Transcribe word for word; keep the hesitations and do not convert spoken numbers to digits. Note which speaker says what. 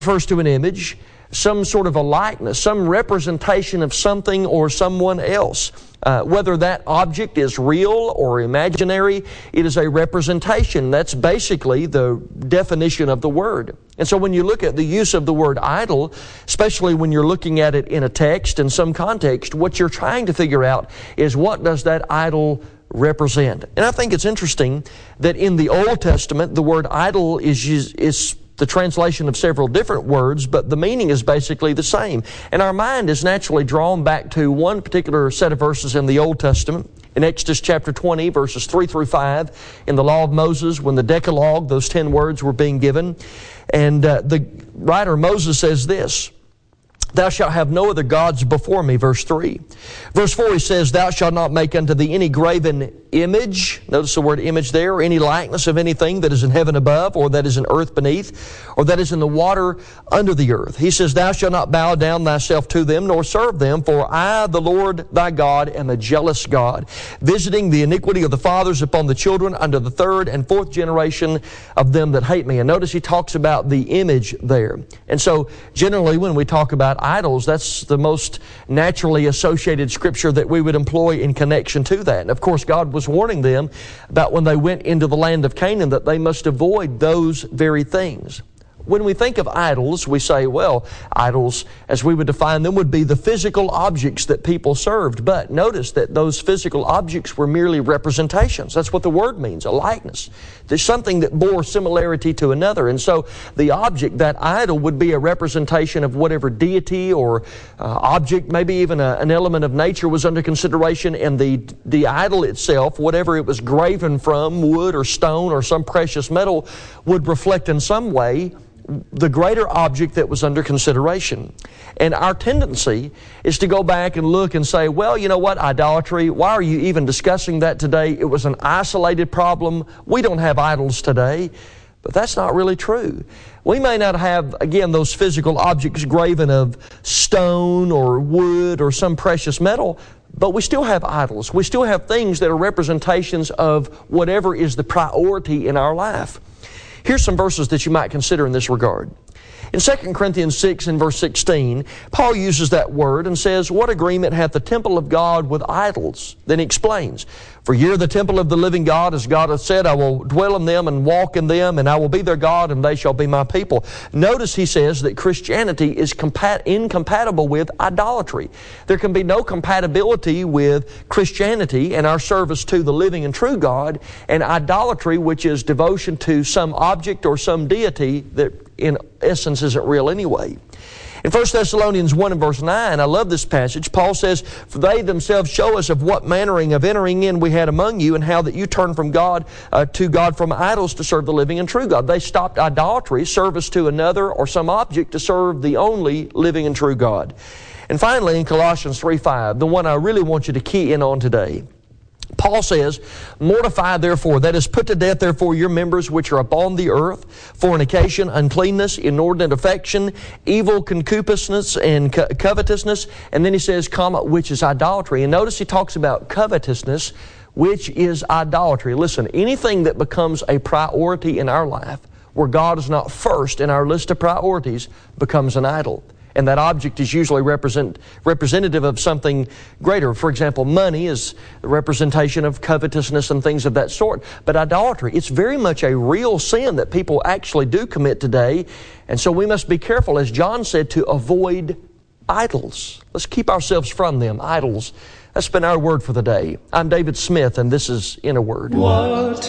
Speaker 1: refers to an image, some sort of a likeness, some representation of something or someone else. Uh, whether that object is real or imaginary, it is a representation. That's basically the definition of the word. And so when you look at the use of the word idol, especially when you're looking at it in a text, in some context, what you're trying to figure out is what does that idol represent. And I think it's interesting that in the Old Testament, the word idol is is the translation of several different words, but the meaning is basically the same. And our mind is naturally drawn back to one particular set of verses in the Old Testament. In Exodus chapter twenty, verses three through five, in the law of Moses, when the Decalogue, those ten words were being given. And uh, the writer Moses says this, "Thou shalt have no other gods before me," verse three. Verse four, he says, "Thou shalt not make unto thee any graven image," notice the word image there, "or any likeness of anything that is in heaven above, or that is in earth beneath, or that is in the water under the earth." He says, "Thou shalt not bow down thyself to them, nor serve them, for I, the Lord thy God, am a jealous God, visiting the iniquity of the fathers upon the children unto the third and fourth generation of them that hate me." And notice he talks about the image there. And so generally when we talk about idols, that's the most naturally associated scripture that we would employ in connection to that. And of course, God was warning them about when they went into the land of Canaan that they must avoid those very things. When we think of idols, we say, well, idols, as we would define them, would be the physical objects that people served. But notice that those physical objects were merely representations. That's what the word means, a likeness. There's something that bore similarity to another. And so the object, that idol, would be a representation of whatever deity or uh, object, maybe even a, an element of nature was under consideration. And the, the idol itself, whatever it was graven from, wood or stone or some precious metal, would reflect in some way the greater object that was under consideration. And our tendency is to go back and look and say, well, you know what, idolatry, why are you even discussing that today? It was an isolated problem. We don't have idols today. But that's not really true. We may not have, again, those physical objects graven of stone or wood or some precious metal, but we still have idols. We still have things that are representations of whatever is the priority in our life. Here's some verses that you might consider in this regard. In Second Corinthians six and verse sixteen, Paul uses that word and says, "What agreement hath the temple of God with idols?" Then he explains, "For ye are the temple of the living God, as God hath said, I will dwell in them and walk in them, and I will be their God, and they shall be my people." Notice he says that Christianity is compat- incompatible with idolatry. There can be no compatibility with Christianity and our service to the living and true God, and idolatry, which is devotion to some object or some deity that in essence isn't real anyway. In First Thessalonians one and verse nine, I love this passage. Paul says, "For they themselves show us of what mannering of entering in we had among you, and how that you turned from God uh, to God from idols to serve the living and true God." They stopped idolatry, service to another or some object, to serve the only living and true God. And finally, in Colossians three five, the one I really want you to key in on today, Paul says, "Mortify therefore, that is, put to death therefore your members which are upon the earth, fornication, uncleanness, inordinate affection, evil concupiscence, and co- covetousness." And then he says, comma, "which is idolatry." And notice he talks about covetousness, which is idolatry. Listen, anything that becomes a priority in our life, where God is not first in our list of priorities, becomes an idol. And that object is usually represent, representative of something greater. For example, money is the representation of covetousness and things of that sort. But idolatry, it's very much a real sin that people actually do commit today. And so we must be careful, as John said, to avoid idols. Let's keep ourselves from them, idols. That's been our word for the day. I'm David Smith, and this is In a Word.
Speaker 2: What